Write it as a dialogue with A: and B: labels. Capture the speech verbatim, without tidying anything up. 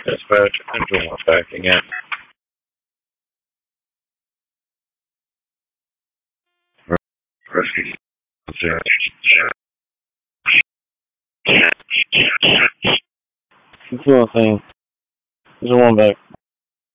A: Dispatch, engine one backing in. Rescue zero. Two thing. There's one back.